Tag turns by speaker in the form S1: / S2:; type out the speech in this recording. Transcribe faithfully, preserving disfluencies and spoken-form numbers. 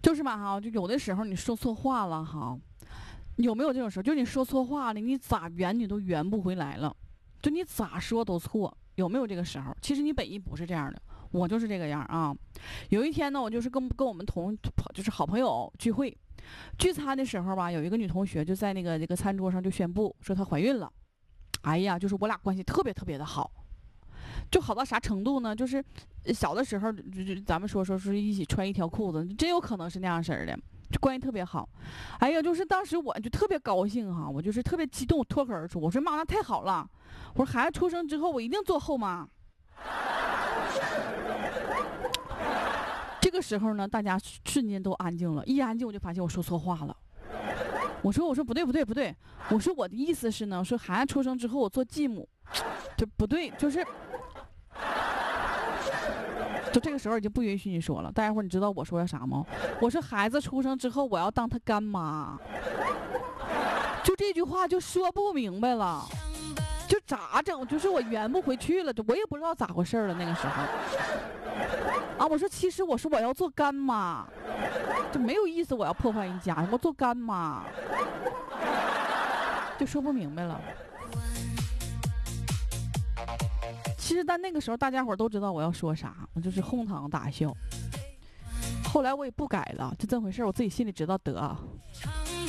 S1: 就是嘛哈，就有的时候你说错话了哈，有没有这种时候？就你说错话了，你咋圆你都圆不回来了，就你咋说都错，有没有这个时候？其实你本意不是这样的，我就是这个样啊。有一天呢，我就是跟跟我们同就是好朋友聚会，聚餐的时候吧，有一个女同学就在那个那个餐桌上就宣布说她怀孕了。哎呀，就是我俩关系特别特别的好。就好到啥程度呢？就是小的时候，就就咱们说说是一起穿一条裤子，真有可能是那样式儿的，就关系特别好。哎呀，就是当时我就特别高兴哈，我就是特别激动，脱口而出，我说妈，那太好了！我说孩子出生之后，我一定做后妈。这个时候呢，大家瞬间都安静了，一安静我就发现我说错话了。我说我说不对不对不对，我说我的意思是呢，说孩子出生之后我做继母，就不对，就是。就这个时候已经不允许你说了。待会儿你知道我说的啥吗？我说孩子出生之后我要当他干妈，就这句话就说不明白了，就咋整？就是我圆不回去了，我也不知道咋回事了。那个时候啊，我说其实我说我要做干妈，就没有意思，我要破坏一家，我做干妈，就说不明白了。其实在那个时候大家伙都知道我要说啥，我就是哄堂大笑。后来我也不改了，就这回事，我自己心里知道得。